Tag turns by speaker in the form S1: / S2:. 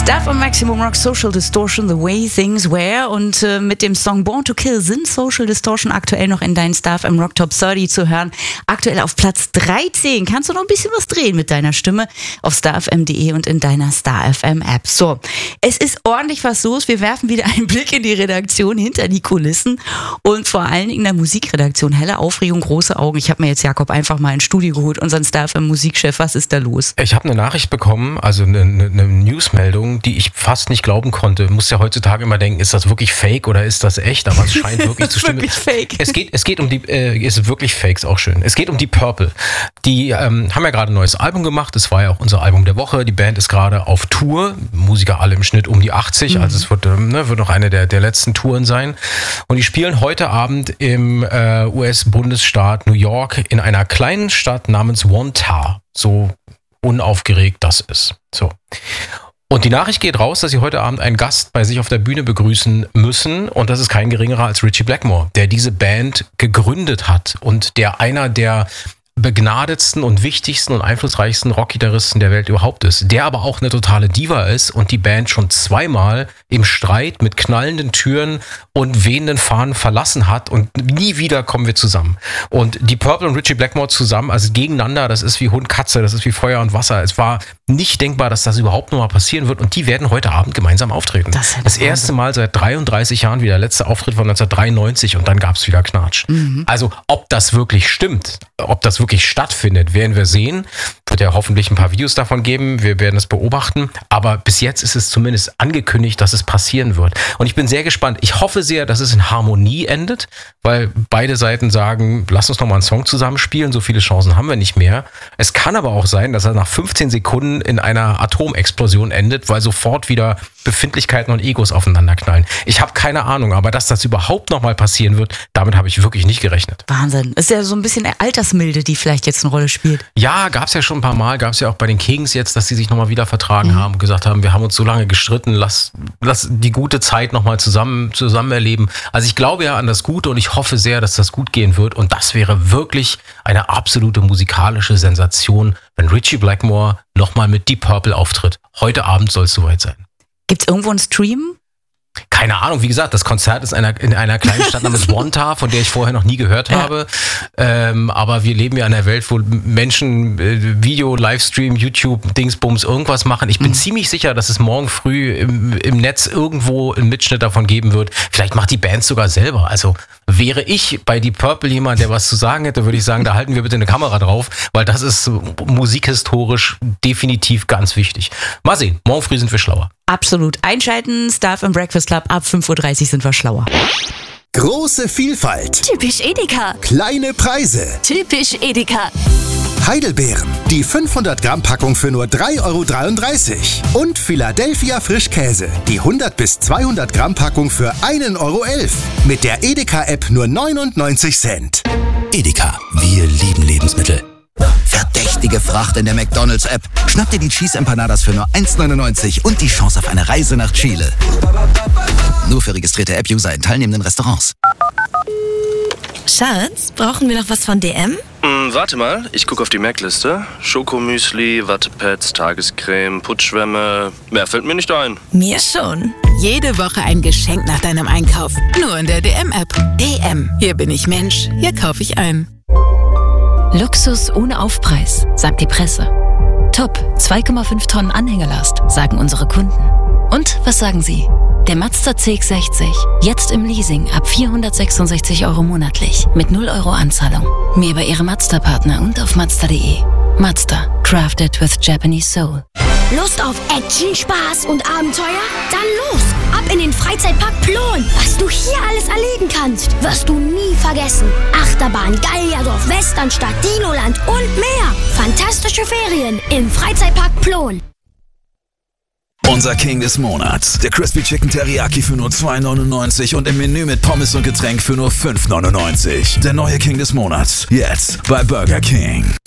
S1: Stuff und Maximum Rock, Social Distortion, The Way Things Were. Und mit dem Song Born to Kill sind Social Distortion aktuell noch in deinen Stuff im Rock Top 30 zu hören. Aktuell auf Platz 13. Kannst du noch ein bisschen was drehen mit deiner Stimme auf starfm.de und in deiner Star FM App. So, es ist ordentlich was los. Wir werfen wieder einen Blick in die Redaktion hinter die Kulissen und vor allen Dingen in der Musikredaktion. Helle Aufregung, große Augen. Ich habe mir jetzt Jakob einfach mal ins Studio geholt, unseren Star FM Musikchef. Was ist da los?
S2: Ich habe eine Nachricht bekommen, also eine Newsmeldung, die ich fast nicht glauben konnte. Du musst ja heutzutage immer denken, ist das wirklich fake oder ist das echt? Aber es scheint wirklich zu stimmen.
S1: Wirklich fake.
S2: Es geht um die, ist wirklich fake, ist auch schön. Es geht um die Purple. Die haben ja gerade ein neues Album gemacht. Das war ja auch unser Album der Woche. Die Band ist gerade auf Tour. Musiker alle im Schnitt um die 80. Also es wird noch eine der letzten Touren sein. Und die spielen heute Abend im US-Bundesstaat New York in einer kleinen Stadt namens Wantagh. So unaufgeregt das ist. So. Und die Nachricht geht raus, dass sie heute Abend einen Gast bei sich auf der Bühne begrüßen müssen. Und das ist kein geringerer als Ritchie Blackmore, der diese Band gegründet hat und der einer der begnadetsten und wichtigsten und einflussreichsten Rockgitarristen der Welt überhaupt ist. Der aber auch eine totale Diva ist und die Band schon zweimal im Streit mit knallenden Türen und wehenden Fahnen verlassen hat und nie wieder kommen wir zusammen. Und die Purple und Ritchie Blackmore zusammen, also gegeneinander, das ist wie Hund, Katze, das ist wie Feuer und Wasser. Es war nicht denkbar, dass das überhaupt noch mal passieren wird und die werden heute Abend gemeinsam auftreten. Das erste Mal seit 33 Jahren wieder. Der letzte Auftritt war 1993 und dann gab es wieder Knatsch. Also ob das wirklich stimmt, ob das wirklich stattfindet, werden wir sehen. Wird ja hoffentlich ein paar Videos davon geben. Wir werden es beobachten. Aber bis jetzt ist es zumindest angekündigt, dass es passieren wird. Und ich bin sehr gespannt. Ich hoffe sehr, dass es in Harmonie endet, weil beide Seiten sagen, lass uns noch mal einen Song zusammenspielen. So viele Chancen haben wir nicht mehr. Es kann aber auch sein, dass er nach 15 Sekunden in einer Atomexplosion endet, weil sofort wieder Befindlichkeiten und Egos aufeinander knallen. Ich habe keine Ahnung, aber dass das überhaupt noch mal passieren wird, damit habe ich wirklich nicht gerechnet.
S1: Wahnsinn. Ist ja so ein bisschen Altersmilde, die vielleicht jetzt eine Rolle spielt.
S2: Ja, gab es ja schon ein paar Mal. Gab es ja auch bei den Kings jetzt, dass sie sich noch mal wieder vertragen haben und gesagt haben, wir haben uns so lange gestritten, lass die gute Zeit noch mal zusammen erleben. Also ich glaube ja an das Gute und ich hoffe sehr, dass das gut gehen wird. Und das wäre wirklich eine absolute musikalische Sensation, wenn Ritchie Blackmore noch mal mit Deep Purple auftritt. Heute Abend soll es soweit sein.
S1: Gibt's irgendwo einen Stream?
S2: Keine Ahnung, wie gesagt, das Konzert ist in einer kleinen Stadt namens Wantagh, von der ich vorher noch nie gehört habe. Aber wir leben ja in einer Welt, wo Menschen Video, Livestream, YouTube, Dingsbums, irgendwas machen. Ich bin ziemlich sicher, dass es morgen früh im Netz irgendwo einen Mitschnitt davon geben wird. Vielleicht macht die Band sogar selber. Also wäre ich bei Deep Purple jemand, der was zu sagen hätte, würde ich sagen, da halten wir bitte eine Kamera drauf, weil das ist musikhistorisch definitiv ganz wichtig. Mal sehen, morgen früh sind wir schlauer.
S1: Absolut. Einschalten, Stuff im Breakfast Club. Ab 5.30 Uhr sind wir schlauer.
S3: Große Vielfalt.
S4: Typisch Edeka.
S3: Kleine Preise.
S4: Typisch Edeka.
S3: Heidelbeeren. Die 500 Gramm Packung für nur 3,33 €. Und Philadelphia Frischkäse. Die 100 bis 200 Gramm Packung für 1,11 €. Mit der Edeka-App nur 99 Cent.
S5: Edeka, wir lieben Lebensmittel. Verdächtige Fracht in der McDonald's-App. Schnapp dir die Cheese Empanadas für nur 1,99 € und die Chance auf eine Reise nach Chile. Nur für registrierte App-User in teilnehmenden Restaurants.
S4: Schatz, brauchen wir noch was von DM?
S6: Warte mal, ich gucke auf die Mac-Liste. Schokomüsli, Wattepads, Tagescreme, Putzschwämme. Mehr fällt mir nicht ein.
S4: Mir schon.
S7: Jede Woche ein Geschenk nach deinem Einkauf. Nur in der DM-App. DM. Hier bin ich Mensch. Hier kaufe ich ein.
S8: Luxus ohne Aufpreis, sagt die Presse. Top, 2,5 Tonnen Anhängelast, sagen unsere Kunden. Und was sagen Sie? Der Mazda CX-60, jetzt im Leasing ab 466 € monatlich, mit 0 € Anzahlung. Mehr bei Ihrem Mazda-Partner und auf Mazda.de. Mazda, crafted with Japanese soul.
S9: Lust auf Action, Spaß und Abenteuer? Dann los! Ab in den Freizeitpark Plon! Was du hier alles erleben kannst, wirst du nie vergessen. Achterbahn, Gallierdorf, Westernstadt, Dinoland und mehr. Fantastische Ferien im Freizeitpark Plon.
S5: Unser King des Monats. Der Crispy Chicken Teriyaki für nur 2,99 € und im Menü mit Pommes und Getränk für nur 5,99 €. Der neue King des Monats. Jetzt bei Burger King.